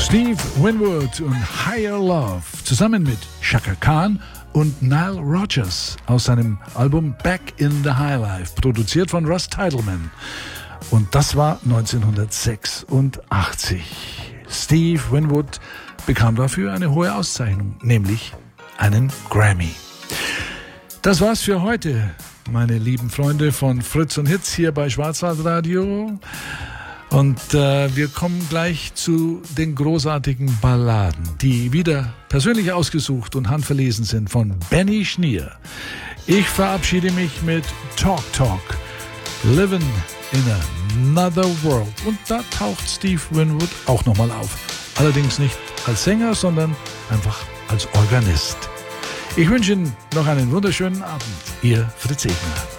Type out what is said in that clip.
Steve Winwood und Higher Love zusammen mit Chaka Khan und Nile Rodgers aus seinem Album Back in the High Life, produziert von Russ Titelman. Und das war 1986. Steve Winwood bekam dafür eine hohe Auszeichnung, nämlich einen Grammy. Das war's für heute, meine lieben Freunde von Fritz und Hits hier bei Schwarzwaldradio. Und wir kommen gleich zu den großartigen Balladen, die wieder persönlich ausgesucht und handverlesen sind von Benny Schnier. Ich verabschiede mich mit Talk Talk, Living in Another World. Und da taucht Steve Winwood auch nochmal auf. Allerdings nicht als Sänger, sondern einfach als Organist. Ich wünsche Ihnen noch einen wunderschönen Abend. Ihr Fritz Egner.